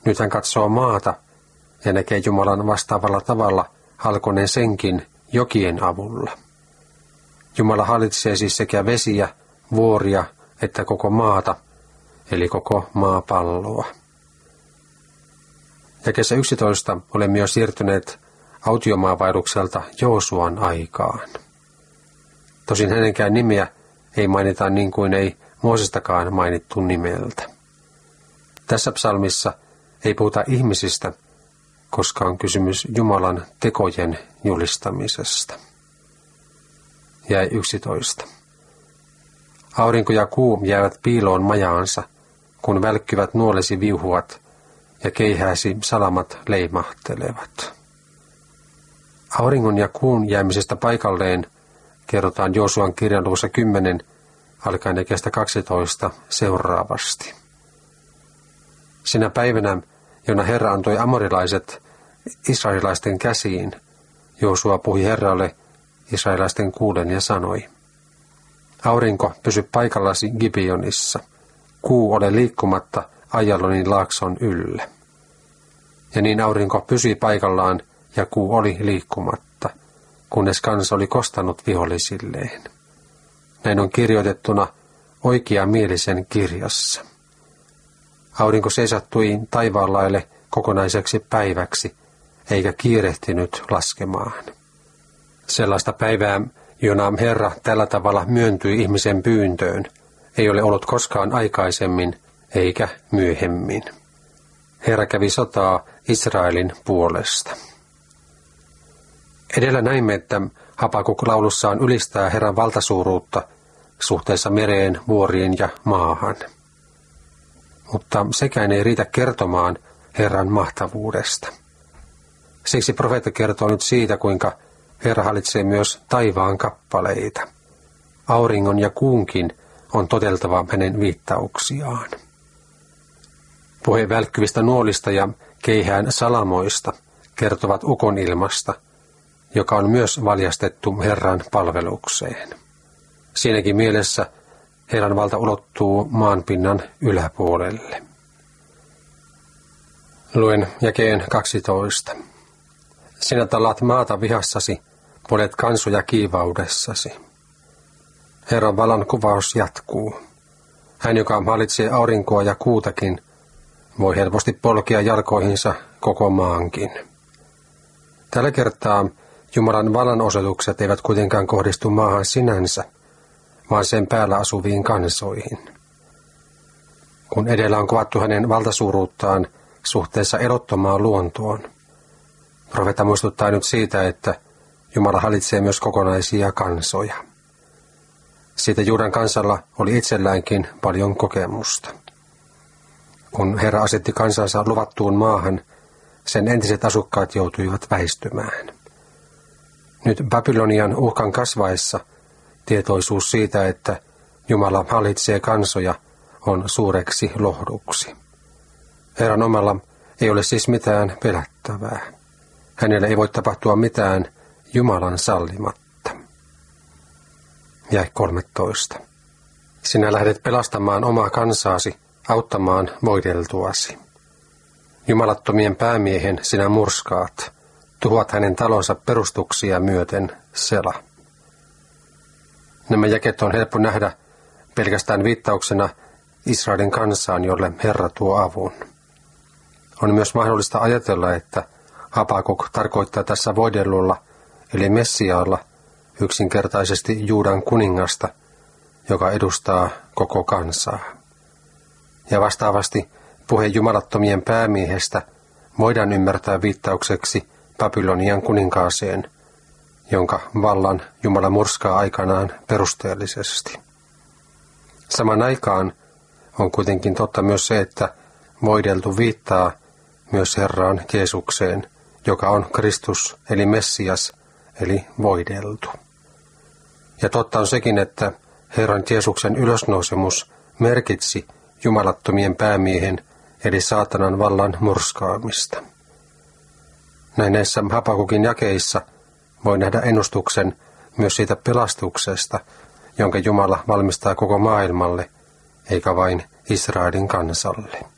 Nyt hän katsoo maata ja näkee Jumalan vastaavalla tavalla halkoneen senkin jokien avulla. Jumala hallitsee siis sekä vesiä, vuoria että koko maata, eli koko maapalloa. Jakeessa 11 olemme jo siirtyneet autiomaavaellukselta Joosuan aikaan. Tosin hänenkään nimeä ei mainita niin kuin ei Moosestakaan mainittu nimeltä. Tässä psalmissa ei puhuta ihmisistä, koska on kysymys Jumalan tekojen julistamisesta. Jäi 11. Aurinko ja kuu jäävät piiloon majaansa, kun välkkyvät nuolesi viuhuvat ja keihääsi salamat leimahtelevat. Auringon ja kuun jäämisestä paikalleen kerrotaan Joosuan kirjan luvussa 10, alkaen jakeesta 12 seuraavasti. Sinä päivänä, jona Herra antoi amorilaiset israelilaisten käsiin, Joosua puhui Herralle israelilaisten kuulen ja sanoi: Aurinko, pysy paikallasi Gibeonissa, kuu ole liikkumatta Ajalonin laakson yllä. Ja niin aurinko pysyi paikallaan ja kuu oli liikkumatta, kunnes kansa oli kostanut vihollisilleen. Näin on kirjoitettuna oikeamielisen kirjassa. Aurinko seisattui taivaanlaelle kokonaiseksi päiväksi, eikä kiirehtinyt laskemaan. Sellaista päivää, jona Herra tällä tavalla myöntyi ihmisen pyyntöön, ei ole ollut koskaan aikaisemmin eikä myöhemmin. Herra kävi sotaa Israelin puolesta. Edellä näimme, että Habakuk laulussaan ylistää Herran valtasuuruutta suhteessa mereen, vuoriin ja maahan. Mutta sekään ei riitä kertomaan Herran mahtavuudesta. Siksi profeetta kertoo nyt siitä, kuinka Herra hallitsee myös taivaan kappaleita. Auringon ja kuunkin on toteltava hänen viittauksiaan. Puhe välkkyvistä nuolista ja keihään salamoista kertovat ukonilmasta, joka on myös valjastettu Herran palvelukseen. Siinäkin mielessä Herran valta ulottuu maanpinnan yläpuolelle. Luen jakeen 12. Sinä tallaat maata vihassasi, polet kansoja kiivaudessasi. Herran vallan kuvaus jatkuu. Hän, joka hallitsee aurinkoa ja kuutakin, voi helposti polkea jalkoihinsa koko maankin. Tällä kertaa Jumalan vallanosoitukset eivät kuitenkaan kohdistu maahan sinänsä, vaan sen päällä asuviin kansoihin. Kun edellä on kuvattu hänen valtasuuruuttaan suhteessa elottomaan luontoon, profeetta muistuttaa nyt siitä, että Jumala hallitsee myös kokonaisia kansoja. Siitä Juudan kansalla oli itselläänkin paljon kokemusta. Kun Herra asetti kansansa luvattuun maahan, sen entiset asukkaat joutuivat väistymään. Nyt Babylonian uhkan kasvaessa tietoisuus siitä, että Jumala hallitsee kansoja, on suureksi lohduksi. Herran omalla ei ole siis mitään pelättävää. Hänelle ei voi tapahtua mitään Jumalan sallimatta. Jäi 13. Sinä lähdet pelastamaan omaa kansaasi, auttamaan voideltuasi. Jumalattomien päämiehen sinä murskaat, tuhoat hänen talonsa perustuksia myöten Sela. Nämä jakeet on helppo nähdä pelkästään viittauksena Israelin kansaan, jolle Herra tuo avun. On myös mahdollista ajatella, että Habakuk tarkoittaa tässä voidellulla, eli Messiaalla, yksinkertaisesti Juudan kuningasta, joka edustaa koko kansaa. Ja vastaavasti puhe jumalattomien päämiehestä voidaan ymmärtää viittaukseksi Babylonian kuninkaaseen, jonka vallan Jumala murskaa aikanaan perusteellisesti. Saman aikaan on kuitenkin totta myös se, että voideltu viittaa myös Herraan Jeesukseen, joka on Kristus eli Messias eli voideltu. Ja totta on sekin, että Herran Jeesuksen ylösnousemus merkitsi jumalattomien päämiehen eli saatanan vallan murskaamista. Näin näissä Habakukin jakeissa voi nähdä ennustuksen myös siitä pelastuksesta, jonka Jumala valmistaa koko maailmalle, eikä vain Israelin kansalle.